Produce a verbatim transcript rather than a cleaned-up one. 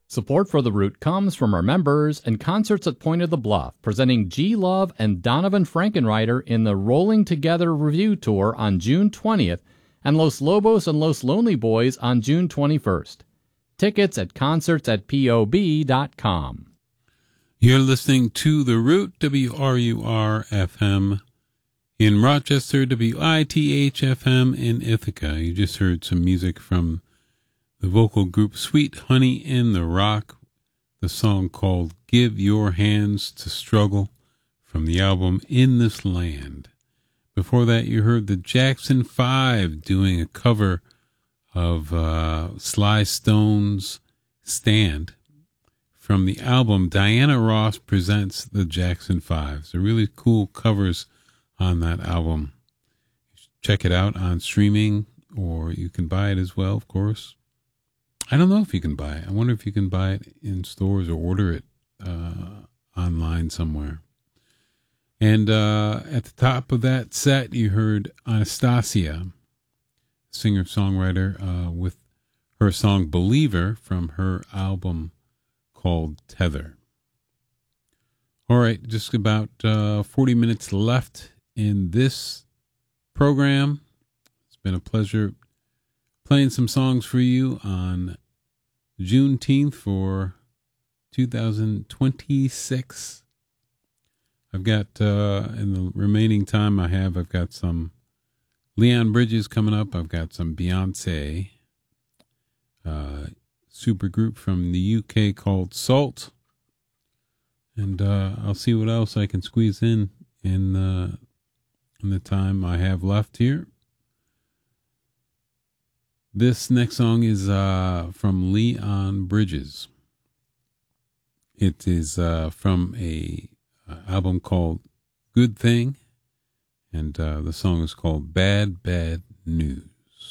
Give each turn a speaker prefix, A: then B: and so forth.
A: Support for The Root comes from our members and concerts at Point of the Bluff, presenting G. Love and Donovan Frankenreiter in the Rolling Together Review Tour on June twentieth, and Los Lobos and Los Lonely Boys on June twenty-first. Tickets at concerts at P O B dot com.
B: You're listening to The Root, W R U R F M in Rochester, W I T H F M in Ithaca. You just heard some music from the vocal group Sweet Honey in the Rock, the song called Give Your Hands to Struggle from the album In This Land. Before that, you heard the Jackson Five doing a cover of uh, Sly Stone's Stand from the album Diana Ross Presents the Jackson Five. So really cool covers on that album. Check it out on streaming, or you can buy it as well, of course. I don't know if you can buy it. I wonder if you can buy it in stores or order it uh, online somewhere. And uh, at the top of that set, you heard Anastasia, singer-songwriter, uh, with her song Believer from her album called Tether. All right, just about uh, forty minutes left in this program. It's been a pleasure playing some songs for you on Juneteenth for two thousand twenty-six. I've got, uh, in the remaining time I have, I've got some Leon Bridges coming up. I've got some Beyonce, uh, super group from the U K called Salt. And uh, I'll see what else I can squeeze in in, uh, in the time I have left here. This next song is uh, from Leon Bridges. It is uh, from a uh, album called Good Thing, and uh, the song is called Bad, Bad News.